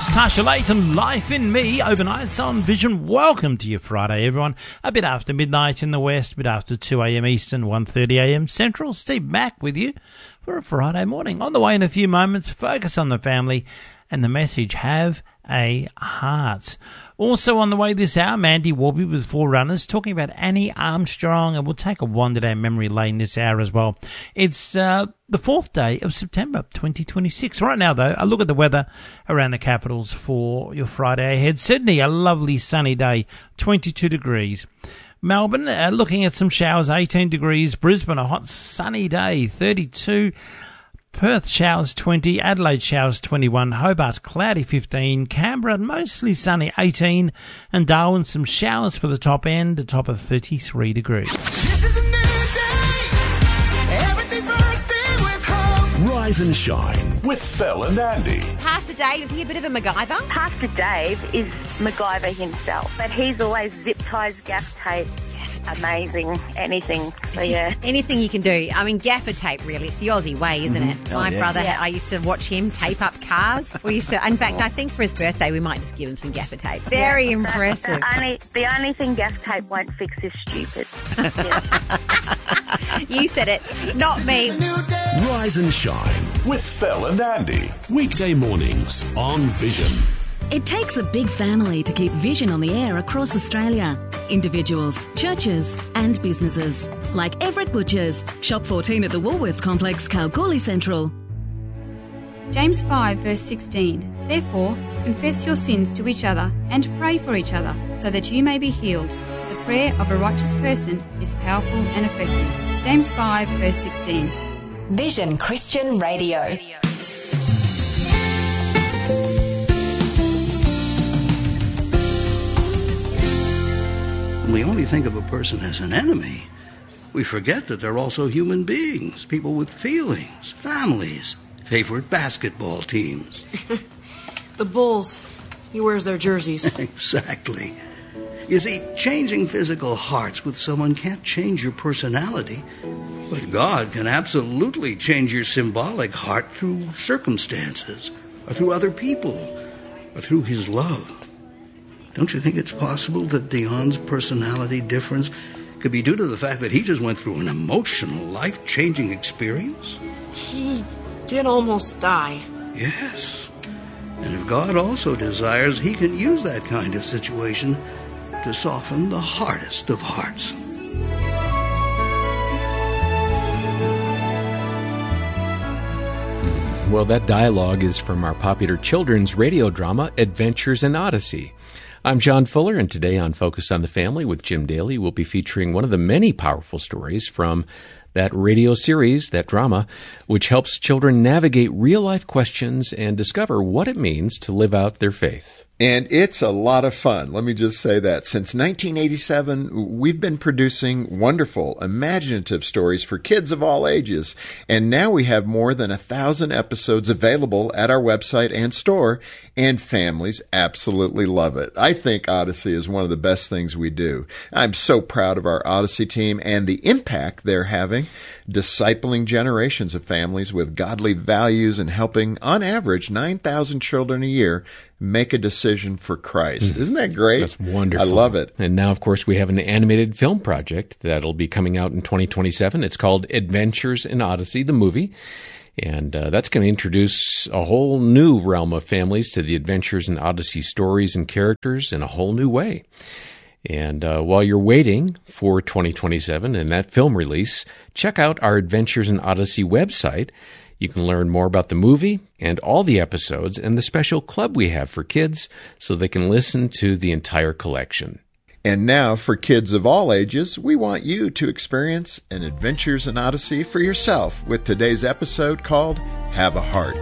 Tasha Layton, Life in Me, overnight on Vision. Welcome to your Friday, everyone. A bit after midnight in the west, a bit after 2 a.m. Eastern, 1:30 a.m. Central. Steve Mack with you for a Friday morning. On the way in a few moments, focus on the family and the message, have a heart. Also on the way this hour, Mandy Warby with Forerunners, talking about Annie Armstrong, and we'll take a wander down memory lane this hour as well. It's the 4th day of September 2026. Right now, though, a look at the weather around the capitals for your Friday ahead. Sydney, a lovely sunny day, 22 degrees. Melbourne, looking at some showers, 18 degrees. Brisbane, a hot sunny day, 32. Perth showers 20, Adelaide showers 21, Hobart cloudy 15, Canberra mostly sunny 18, and Darwin some showers for the top end, a top of 33 degrees. This is a new day, everything bursting with hope. Rise and shine with Phil and Andy. Pastor Dave, is he a bit of a MacGyver? Pastor Dave is MacGyver himself, but he's always zip ties, gaff tape. Amazing, anything. So yeah, anything you can do. I mean, gaffer tape, really. It's the Aussie way, isn't it? My brother, I used to watch him tape up cars. We used to. In fact, I think for his birthday, we might just give him some gaffer tape. Very impressive. The only thing gaff tape won't fix is stupid. You said it, not me. Rise and shine with Phil and Andy. Weekday mornings on Vision. It takes a big family to keep Vision on the air across Australia. Individuals, churches and businesses. Like Everett Butchers. Shop 14 at the Woolworths Complex, Kalgoorlie Central. James 5 verse 16. Therefore, confess your sins to each other and pray for each other so that you may be healed. The prayer of a righteous person is powerful and effective. James 5 verse 16. Vision Christian Radio. When we only think of a person as an enemy, we forget that they're also human beings, people with feelings, families, favorite basketball teams. The Bulls. He wears their jerseys. Exactly. You see, changing physical hearts with someone can't change your personality, but God can absolutely change your symbolic heart through circumstances, or through other people, or through His love. Don't you think it's possible that Dion's personality difference could be due to the fact that he just went through an emotional, life-changing experience? He did almost die. Yes. And if God also desires, He can use that kind of situation to soften the hardest of hearts. Well, that dialogue is from our popular children's radio drama, Adventures in Odyssey. I'm John Fuller, and today on Focus on the Family with Jim Daly, we'll be featuring one of the many powerful stories from that radio series, that drama, which helps children navigate real-life questions and discover what it means to live out their faith. And it's a lot of fun. Let me just say that. Since 1987, we've been producing wonderful, imaginative stories for kids of all ages. And now we have more than 1,000 episodes available at our website and store, and families absolutely love it. I think Odyssey is one of the best things we do. I'm so proud of our Odyssey team and the impact they're having, discipling generations of families with godly values and helping, on average, 9,000 children a year make a decision for Christ. Isn't that great? That's wonderful. I love it. And now, of course, we have an animated film project that'll be coming out in 2027. It's called Adventures in Odyssey, the movie. And that's going to introduce a whole new realm of families to the Adventures in Odyssey stories and characters in a whole new way. And while you're waiting for 2027 and that film release, check out our Adventures in Odyssey website. You can learn more about the movie and all the episodes and the special club we have for kids so they can listen to the entire collection. And now, for kids of all ages, we want you to experience an Adventures in Odyssey for yourself with today's episode called Have a Heart.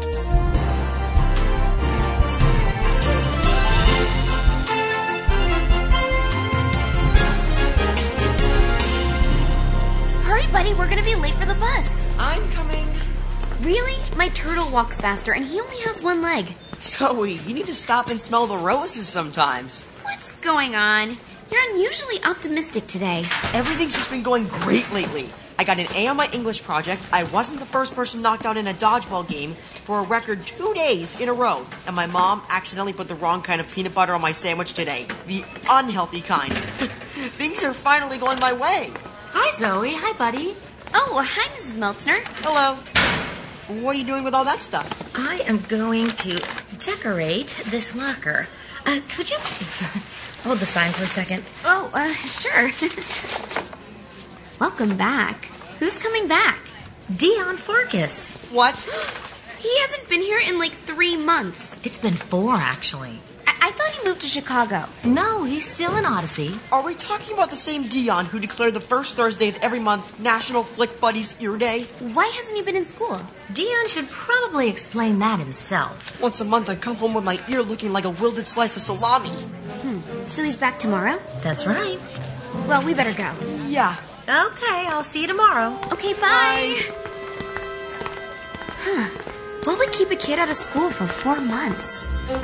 Hurry, buddy, we're going to be late for the bus. I'm coming. Really? My turtle walks faster, and he only has one leg. Zoe, you need to stop and smell the roses sometimes. What's going on? You're unusually optimistic today. Everything's just been going great lately. I got an A on my English project. I wasn't the first person knocked out in a dodgeball game for a record 2 days in a row. And my mom accidentally put the wrong kind of peanut butter on my sandwich today. The unhealthy kind. Things are finally going my way. Hi, Zoe. Hi, buddy. Oh, hi, Mrs. Meltzner. Hello. What are you doing with all that stuff? I am going to decorate this locker. Could you hold the sign for a second? Oh, sure. Welcome back. Who's coming back? Dion Farkas. What? He hasn't been here in like 3 months. It's been 4, actually. I thought he moved to Chicago. No, he's still in Odyssey. Are we talking about the same Dion who declared the first Thursday of every month National Flick Buddies Ear Day? Why hasn't he been in school? Dion should probably explain that himself. Once a month I come home with my ear looking like a wilted slice of salami. So he's back tomorrow? That's right. Well, we better go. Yeah. Okay, I'll see you tomorrow. Okay, bye. Huh. What would keep a kid out of school for 4 months?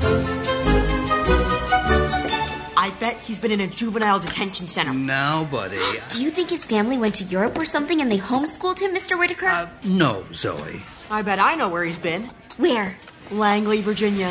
I bet he's been in a juvenile detention center. Now, buddy. Do you think his family went to Europe or something and they homeschooled him, Mr. Whitaker? No, Zoe. I bet I know where he's been. Where? Langley, Virginia.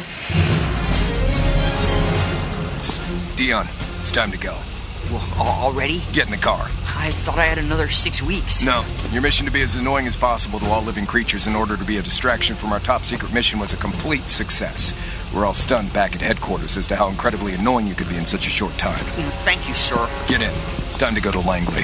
Dion, it's time to go. Well, already? Get in the car. I thought I had another 6 weeks. No. Your mission to be as annoying as possible to all living creatures in order to be a distraction from our top-secret mission was a complete success. We're all stunned back at headquarters as to how incredibly annoying you could be in such a short time. Thank you, sir. Get in. It's time to go to Langley.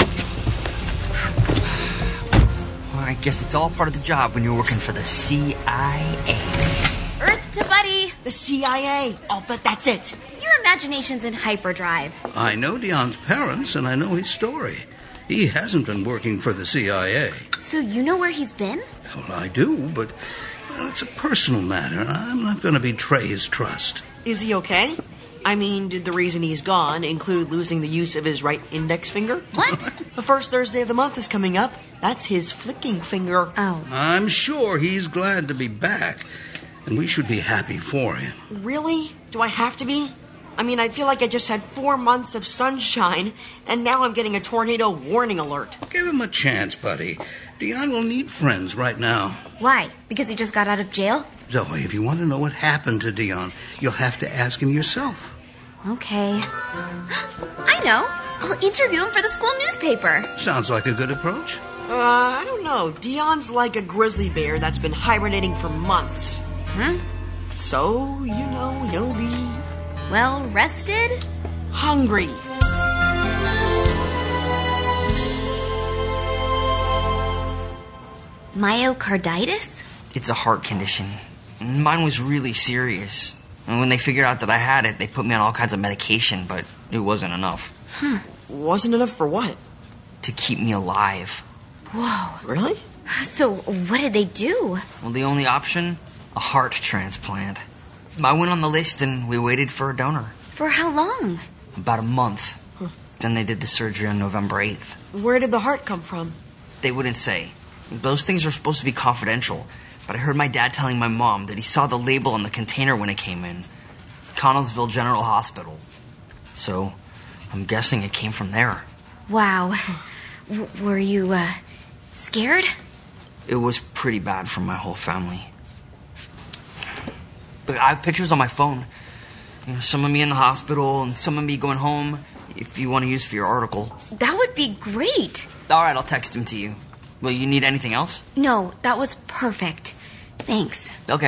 Well, I guess it's all part of the job when you're working for the CIA. Earth to Buddy. The CIA. I'll bet that's it. Your imagination's in hyperdrive. I know Dion's parents, and I know his story. He hasn't been working for the CIA. So you know where he's been? Well, I do, but it's a personal matter, and I'm not going to betray his trust. Is he okay? I mean, did the reason he's gone include losing the use of his right index finger? What? The first Thursday of the month is coming up. That's his flicking finger. Oh. I'm sure he's glad to be back, and we should be happy for him. Really? Do I have to be? I mean, I feel like I just had 4 months of sunshine, and now I'm getting a tornado warning alert. Give him a chance, buddy. Dion will need friends right now. Why? Because he just got out of jail? Zoe, if you want to know what happened to Dion, you'll have to ask him yourself. Okay. I know. I'll interview him for the school newspaper. Sounds like a good approach. I don't know. Dion's like a grizzly bear that's been hibernating for months. So, you know, he'll be... well rested? Hungry. Myocarditis? It's a heart condition. Mine was really serious. And when they figured out that I had it, they put me on all kinds of medication, but it wasn't enough. Wasn't enough for what? To keep me alive. Whoa. Really? So, what did they do? Well, the only option? A heart transplant. I went on the list and we waited for a donor. For how long? About a month. Then they did the surgery on November 8th. Where did the heart come from? They wouldn't say. Those things are supposed to be confidential. But I heard my dad telling my mom that he saw the label on the container when it came in. Connellsville General Hospital. So, I'm guessing it came from there. Wow. Were you, scared? It was pretty bad for my whole family. But I have pictures on my phone. You know, some of me in the hospital and some of me going home, if you want to use for your article. That would be great. All right, I'll text them to you. Will you need anything else? No, that was perfect. Thanks. Okay.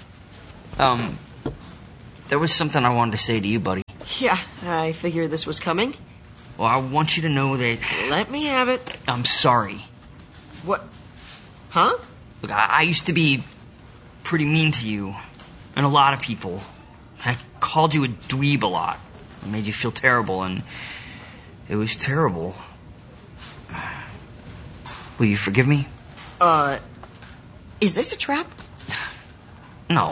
There was something I wanted to say to you, buddy. Yeah, I figured this was coming. Well, I want you to know that... Let me have it. I'm sorry. What? Huh? Look, I used to be pretty mean to you. And a lot of people. I called you a dweeb a lot. I made you feel terrible, and it was terrible. Will you forgive me? Is this a trap? No.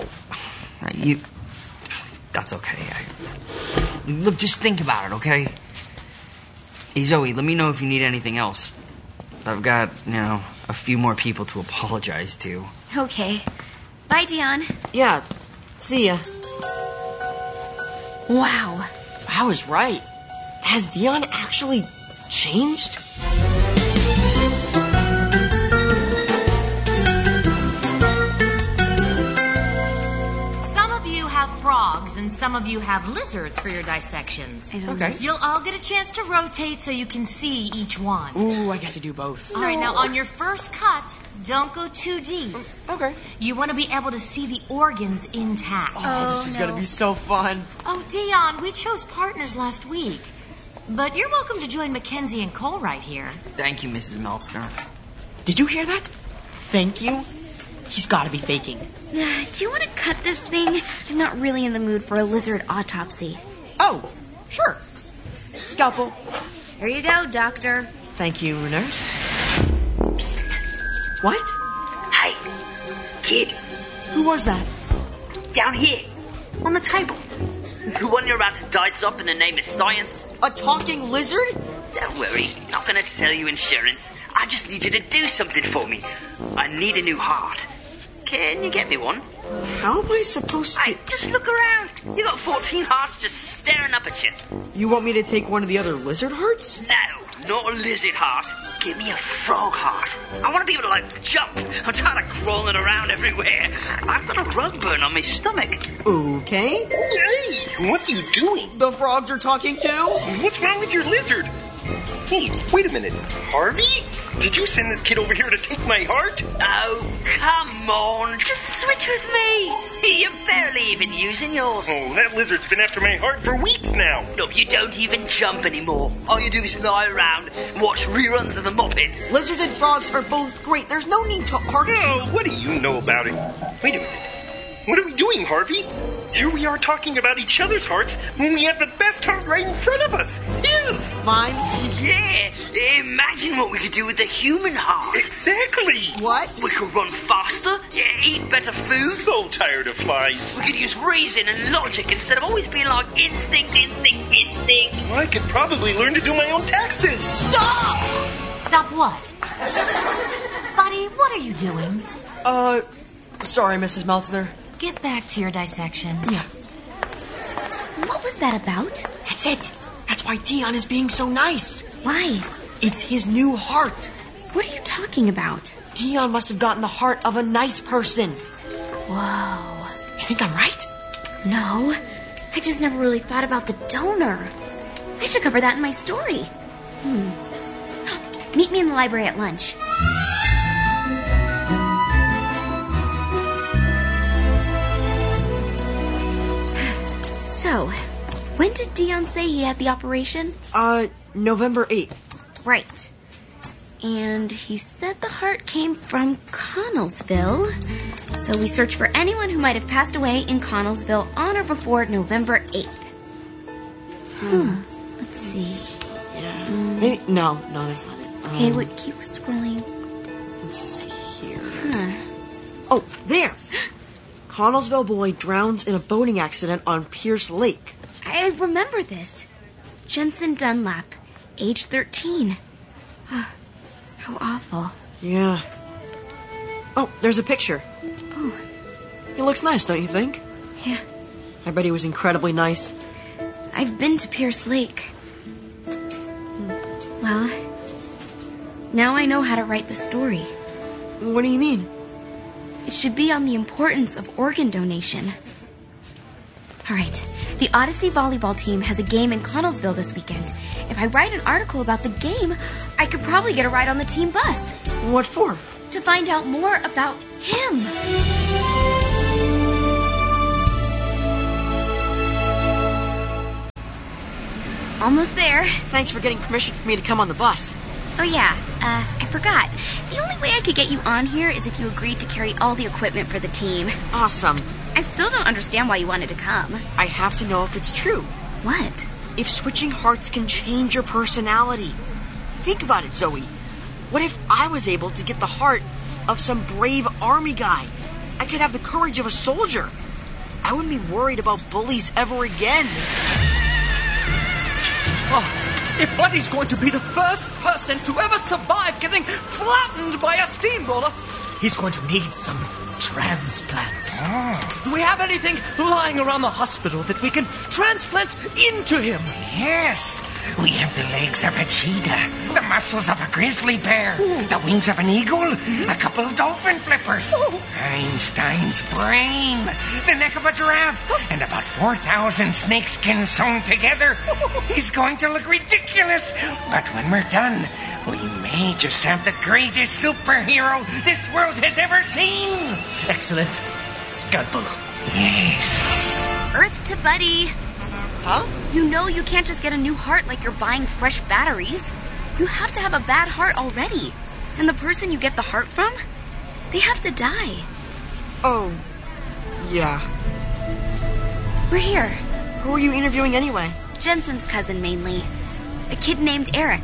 That's okay. Look, just think about it, okay? Hey, Zoe, let me know if you need anything else. I've got, a few more people to apologize to. Okay. Bye, Dion. Yeah. See ya. Wow. I was right. Has Dion actually changed? have frogs and some of you have lizards for your dissections. Okay. You'll all get a chance to rotate so you can see each one. Ooh, I get to do both. All right, now on your first cut, don't go too deep. Okay. You want to be able to see the organs intact. Oh, this is going to be so fun. Oh, Dion, we chose partners last week. But you're welcome to join Mackenzie and Cole right here. Thank you, Mrs. Meltzner. Did you hear that? Thank you. He's got to be faking. Do you want to cut this thing? I'm not really in the mood for a lizard autopsy. Oh, sure. Scalpel. Here you go, doctor. Thank you, nurse. Psst. What? Hey, kid. Who was that? Down here, on the table. The one you're about to dice up in the name of science. A talking lizard? Don't worry, not gonna sell you insurance. I just need you to do something for me. I need a new heart. Can you get me one? How am I supposed to... Hey, just look around. You got 14 hearts just staring up at you. You want me to take one of the other lizard hearts? No, not a lizard heart. Give me a frog heart. I want to be able to, jump. I'm tired of crawling around everywhere. I've got a rug burn on my stomach. Okay. Hey, what are you doing? The frogs are talking too? What's wrong with your lizard? Hey, wait a minute. Harvey? Did you send this kid over here to take my heart? Oh, come on. Just switch with me. You're barely even using yours. Oh, that lizard's been after my heart for weeks now. No, you don't even jump anymore. All you do is lie around and watch reruns of the Muppets. Lizards and frogs are both great. There's no need to argue. Oh, what do you know about it? Wait a minute. What are we doing, Harvey? Here we are talking about each other's hearts when we have the best heart right in front of us. Yes! Mine? Yeah. Imagine what we could do with the human heart. Exactly. What? We could run faster, eat better food. So tired of flies. We could use reason and logic instead of always being like instinct. Well, I could probably learn to do my own taxes. Stop! Stop what? Buddy, what are you doing? Sorry, Mrs. Meltzner. Get back to your dissection. Yeah. What was that about? That's it. That's why Dion is being so nice. Why? It's his new heart. What are you talking about? Dion must have gotten the heart of a nice person. Whoa. You think I'm right? No. I just never really thought about the donor. I should cover that in my story. Meet me in the library at lunch. So, when did Dion say he had the operation? November 8th. Right. And he said the heart came from Connellsville. So we searched for anyone who might have passed away in Connellsville on or before November 8th. Let's see. Yeah. Maybe. No, that's not it. Okay, wait, keep scrolling. Let's see here. Oh, there! Connellsville boy drowns in a boating accident on Pierce Lake. I remember this. Jensen Dunlap, age 13. How awful. Yeah. Oh, there's a picture. Oh. He looks nice, don't you think? Yeah. I bet he was incredibly nice. I've been to Pierce Lake. Well, now I know how to write the story. What do you mean? It should be on the importance of organ donation. All right. The Odyssey volleyball team has a game in Connellsville this weekend. If I write an article about the game, I could probably get a ride on the team bus. What for? To find out more about him. Almost there. Thanks for getting permission for me to come on the bus. Oh, yeah. I forgot. The only way I could get you on here is if you agreed to carry all the equipment for the team. Awesome. I still don't understand why you wanted to come. I have to know if it's true. What? If switching hearts can change your personality. Think about it, Zoe. What if I was able to get the heart of some brave army guy? I could have the courage of a soldier. I wouldn't be worried about bullies ever again. Oh, if Buddy's going to be the first person to ever survive getting flattened by a steamroller, he's going to need some transplants. Do we have anything lying around the hospital that we can transplant into him? Yes. We have the legs of a cheetah, the muscles of a grizzly bear, the wings of an eagle, a couple of dolphin flippers, Einstein's brain, the neck of a giraffe, and about 4,000 snakeskins sewn together. He's going to look ridiculous, but when we're done, we may just have the greatest superhero this world has ever seen. Excellent. Scalpel. Yes. Earth to Buddy. Huh? You know you can't just get a new heart like you're buying fresh batteries. You have to have a bad heart already. And the person you get the heart from, they have to die. Oh, yeah. We're here. Who are you interviewing anyway? Jensen's cousin, mainly. A kid named Eric.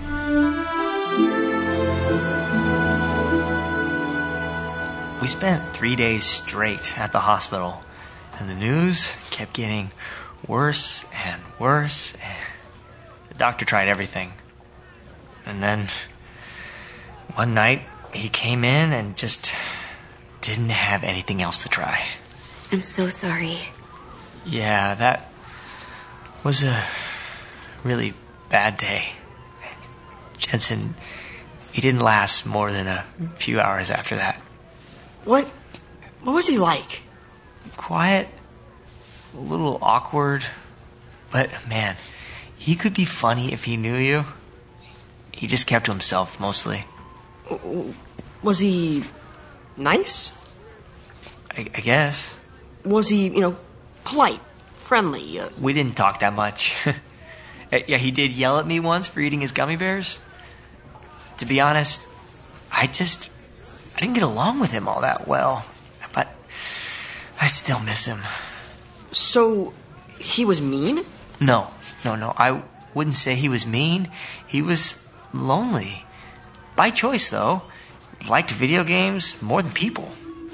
We spent 3 days straight at the hospital, and the news kept getting worse and worse. The doctor tried everything. And then one night he came in and just didn't have anything else to try. I'm so sorry. Yeah, that was a really bad day. Jensen, he didn't last more than a few hours after that. What was he like? Quiet, a little awkward, but man, he could be funny if he knew you. He just kept to himself mostly. Was he nice? I guess. Was he, polite, friendly? We didn't talk that much. Yeah, he did yell at me once for eating his gummy bears. To be honest, I didn't get along with him all that well. But I still miss him. So, he was mean? No. I wouldn't say he was mean. He was lonely. By choice, though. Liked video games more than people.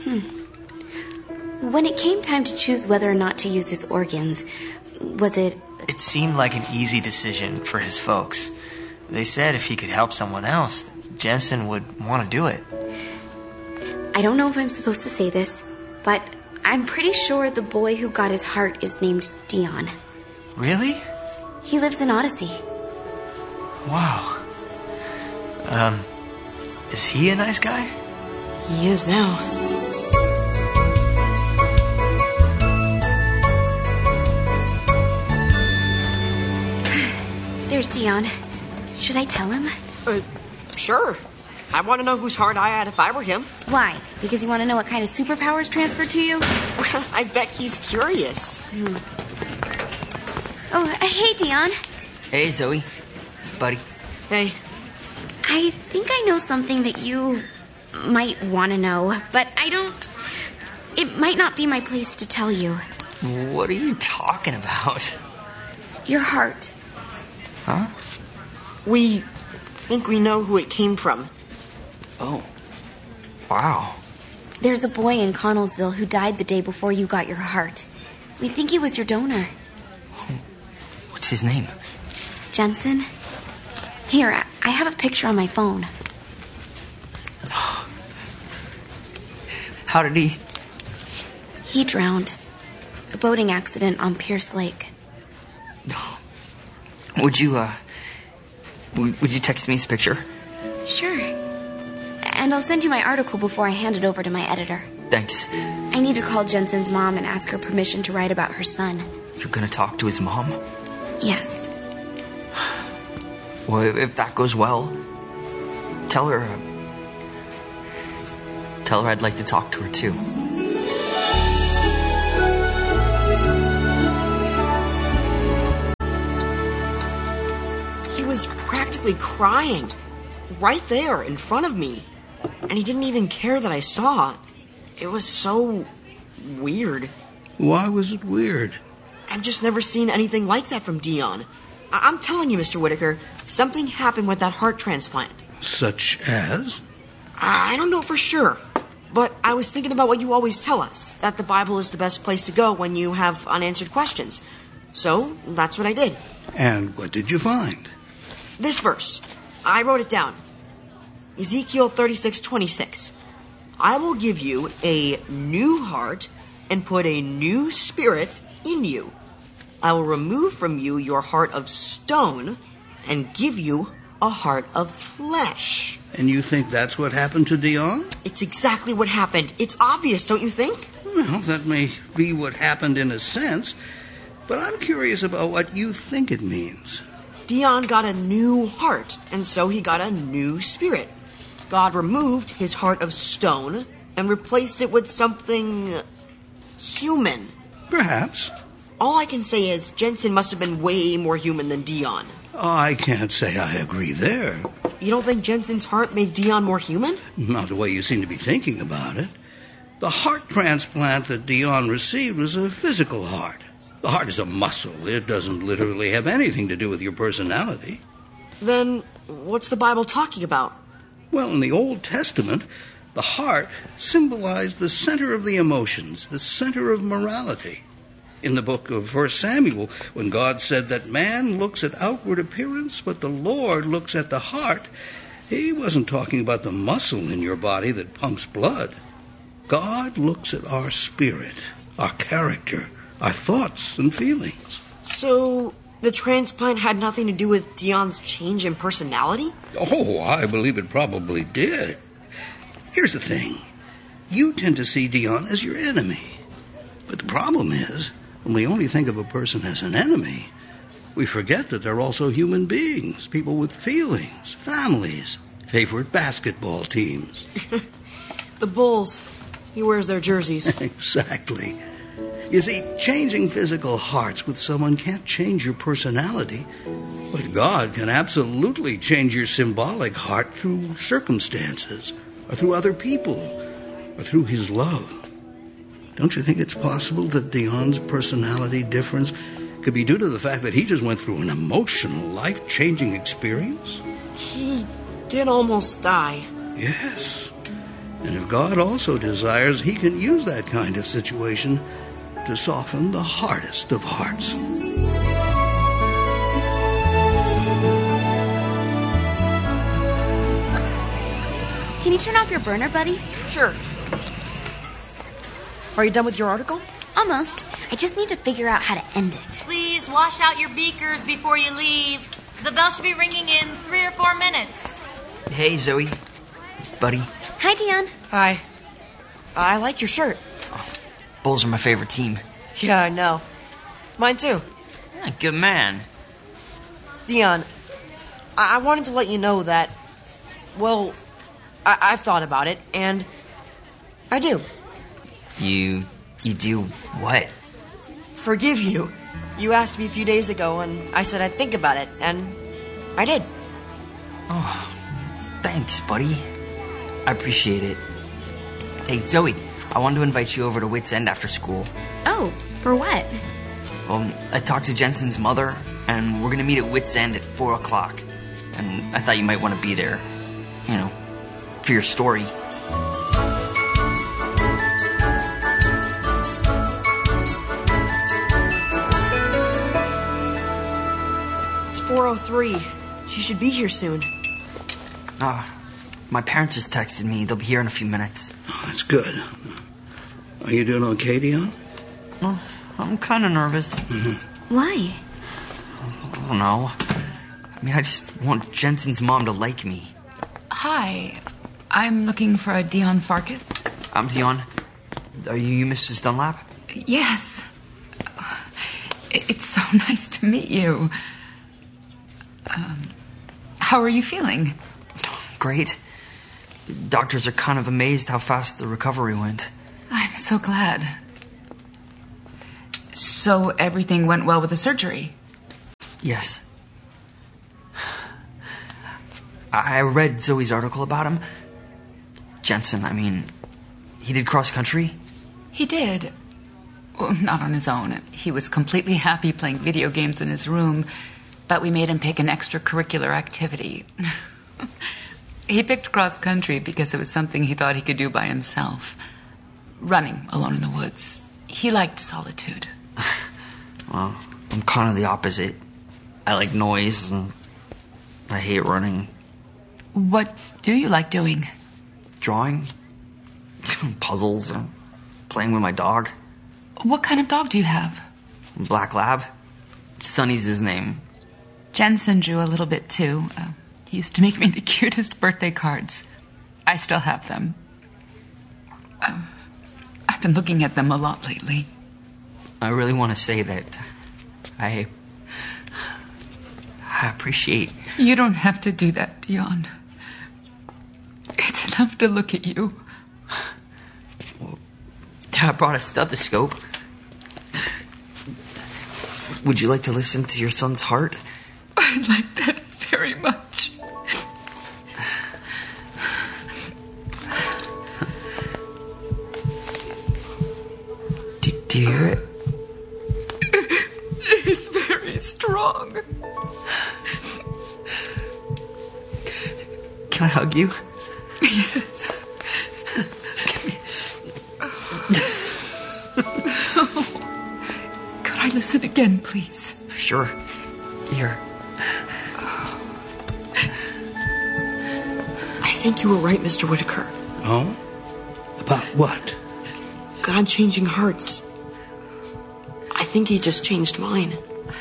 When it came time to choose whether or not to use his organs, was it... It seemed like an easy decision for his folks. They said if he could help someone else, Jensen would want to do it. I don't know if I'm supposed to say this, but I'm pretty sure the boy who got his heart is named Dion. Really? He lives in Odyssey. Wow. Is he a nice guy? He is now. There's Dion. Should I tell him? Sure. I want to know whose heart I had if I were him. Why? Because you want to know what kind of superpowers transferred to you? I bet he's curious. Oh, hey, Dion. Hey, Zoe. Buddy. Hey. I think I know something that you might want to know, but I don't... It might not be my place to tell you. What are you talking about? Your heart. Huh? We think we know who it came from. Oh. Wow. There's a boy in Connellsville who died the day before you got your heart. We think he was your donor. What's his name? Jensen. Here, I have a picture on my phone. How did he? He drowned. A boating accident on Pierce Lake. Would you text me his picture? Sure. And I'll send you my article before I hand it over to my editor. Thanks. I need to call Jensen's mom and ask her permission to write about her son. You're gonna talk to his mom? Yes. Well, if that goes well, tell her I'd like to talk to her too. He was practically crying. Right there, in front of me. And he didn't even care that I saw it. It was so weird. Why was it weird? I've just never seen anything like that from Dion. I'm telling you, Mr. Whitaker, something happened with that heart transplant. Such as? I don't know for sure. But I was thinking about what you always tell us, that the Bible is the best place to go when you have unanswered questions. So, that's what I did. And what did you find? This verse. I wrote it down. Ezekiel 36:26. I will give you a new heart and put a new spirit in you. I will remove from you your heart of stone and give you a heart of flesh. And you think that's what happened to Dion? It's exactly what happened. It's obvious, don't you think? Well, that may be what happened in a sense, but I'm curious about what you think it means. Dion got a new heart, and so he got a new spirit. God removed his heart of stone and replaced it with something human. Perhaps. All I can say is Jensen must have been way more human than Dion. I can't say I agree there. You don't think Jensen's heart made Dion more human? Not the way you seem to be thinking about it. The heart transplant that Dion received was a physical heart. The heart is a muscle. It doesn't literally have anything to do with your personality. Then what's the Bible talking about? Well, in the Old Testament, the heart symbolized the center of the emotions, the center of morality. In the book of 1 Samuel, when God said that man looks at outward appearance, but the Lord looks at the heart, he wasn't talking about the muscle in your body that pumps blood. God looks at our spirit, our character, our thoughts and feelings. So the transplant had nothing to do with Dion's change in personality? Oh, I believe it probably did. Here's the thing. You tend to see Dion as your enemy. But the problem is, when we only think of a person as an enemy, we forget that they're also human beings, people with feelings, families, favorite basketball teams. The Bulls. He wears their jerseys. Exactly. You see, changing physical hearts with someone can't change your personality, but God can absolutely change your symbolic heart through circumstances, or through other people, or through His love. Don't you think it's possible that Dion's personality difference could be due to the fact that he just went through an emotional, life-changing experience? He did almost die. Yes. And if God also desires, He can use that kind of situation to soften the hardest of hearts. Can you turn off your burner, buddy? Sure. Are you done with your article? Almost. I just need to figure out how to end it. Please wash out your beakers before you leave. The bell should be ringing in 3 or 4 minutes. Hey, Zoe. Buddy. Hi, Dion. Hi. I like your shirt. Bulls are my favorite team. Yeah, I know. Mine too. Yeah, good man. Dion, I wanted to let you know that, well, I've thought about it, and I do. You do what? Forgive you. You asked me a few days ago, and I said I'd think about it, and I did. Oh, thanks, buddy. I appreciate it. Hey, Zoe, I wanted to invite you over to Wits End after school. Oh, for what? Well, I talked to Jensen's mother, and we're going to meet at Wits End at 4 o'clock. And I thought you might want to be there, you know, for your story. It's 4:03. She should be here soon. My parents just texted me. They'll be here in a few minutes. Oh, that's good. Are you doing okay, Dion? Oh, I'm kind of nervous. Mm-hmm. Why? I don't know. I mean, I just want Jensen's mom to like me. Hi. I'm looking for a Dion Farkas. I'm Dion. Are you Mrs. Dunlap? Yes. It's so nice to meet you. How are you feeling? Great. Doctors are kind of amazed how fast the recovery went. I'm so glad. So everything went well with the surgery? Yes. I read Zoe's article about him. Jensen, I mean, he did cross country? He did. Well, not on his own. He was completely happy playing video games in his room, but we made him pick an extracurricular activity. He picked cross country because it was something he thought he could do by himself. Running alone in the woods. He liked solitude. Well, I'm kind of the opposite. I like noise and I hate running. What do you like doing? Drawing, puzzles, and playing with my dog. What kind of dog do you have? Black Lab. Sonny's his name. Jensen drew a little bit too. He used to make me the cutest birthday cards. I still have them. I've been looking at them a lot lately. I really want to say that I appreciate... You don't have to do that, Dion. It's enough to look at you. Dad brought a stethoscope. Would you like to listen to your son's heart? I'd like that very much. Do you hear it? It's very strong. Can I hug you? Yes. Could I listen again, please? Sure. Here. I think you were right, Mr. Whitaker. Oh? About what? God changing hearts. I think he just changed mine.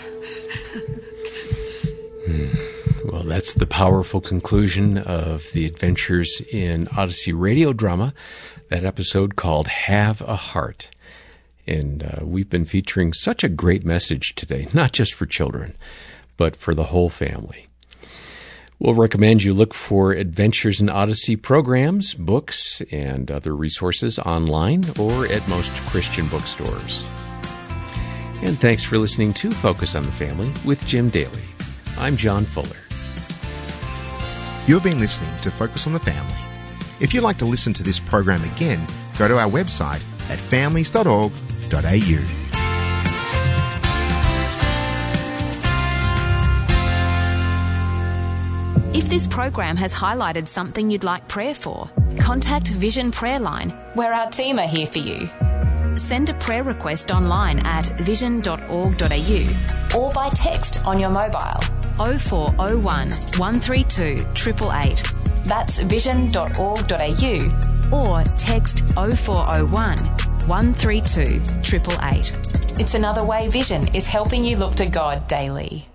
Well, that's the powerful conclusion of the Adventures in Odyssey radio drama, that episode called Have a Heart. And we've been featuring such a great message today, not just for children, but for the whole family. We'll recommend you look for Adventures in Odyssey programs, books, and other resources online or at most Christian bookstores. And thanks for listening to Focus on the Family with Jim Daly. I'm John Fuller. You've been listening to Focus on the Family. If you'd like to listen to this program again, go to our website at families.org.au. If this program has highlighted something you'd like prayer for, contact Vision Prayer Line, where our team are here for you. Send a prayer request online at vision.org.au or by text on your mobile 0401 132 888. That's vision.org.au or text 0401 132 888. It's another way Vision is helping you look to God daily.